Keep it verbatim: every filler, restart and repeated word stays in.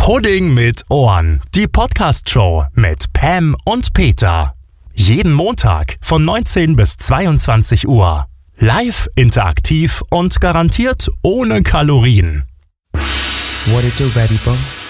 Pudding mit Ohren. Die Podcast-Show mit Pam und Peter. Jeden Montag von neunzehn bis zweiundzwanzig Uhr. Live, interaktiv und garantiert ohne Kalorien. What it do, baby boy?